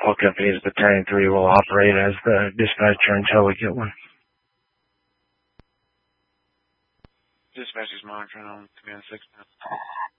All companies Battalion 3 will operate as the dispatcher until we get one. Dispatcher's monitoring on Command 6 now.